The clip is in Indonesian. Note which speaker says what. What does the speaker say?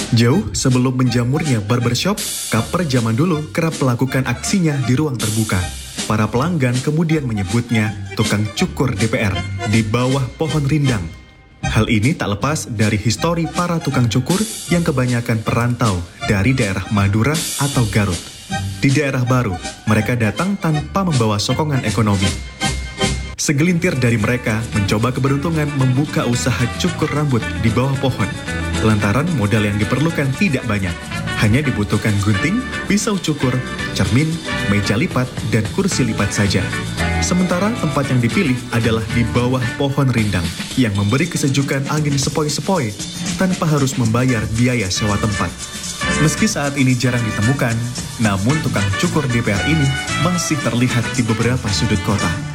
Speaker 1: Jauh sebelum menjamurnya barbershop, Kaper zaman dulu kerap melakukan aksinya di ruang terbuka. Para pelanggan kemudian menyebutnya tukang cukur DPR di bawah pohon rindang. Hal ini tak lepas dari histori para tukang cukur yang kebanyakan perantau dari daerah Madura atau Garut. Di daerah baru, mereka datang tanpa membawa sokongan ekonomi. Segelintir dari mereka mencoba keberuntungan membuka usaha cukur rambut di bawah pohon. Lantaran modal yang diperlukan tidak banyak. Hanya dibutuhkan gunting, pisau cukur, cermin, meja lipat, dan kursi lipat saja. Sementara tempat yang dipilih adalah di bawah pohon rindang yang memberi kesejukan angin sepoi-sepoi tanpa harus membayar biaya sewa tempat. Meski saat ini jarang ditemukan, namun tukang cukur DPR ini masih terlihat di beberapa sudut kota.